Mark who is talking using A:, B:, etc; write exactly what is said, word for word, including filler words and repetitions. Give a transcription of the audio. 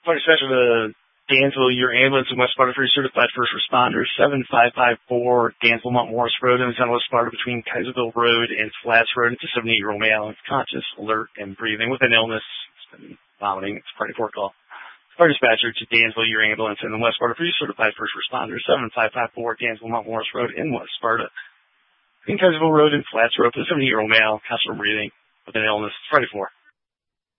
A: Fire dispatcher to Dansville, your ambulance in West Sparta for your certified first responders, seven five five four Dansville Mount Morris Road in West Sparta between Kaiserville Road and Flats Road. It's a seventy-eight-year-old male. It's conscious, alert, and breathing with an illness. It's been vomiting. It's a party four call. Fire dispatcher to Dansville, your ambulance in West Sparta for your certified first responders, seven five five four Dansville Mount Morris Road in West Sparta between Kaiserville Road and Flats Road. It's a seventy-eight-year-old male, conscious, breathing with an illness. It's party four.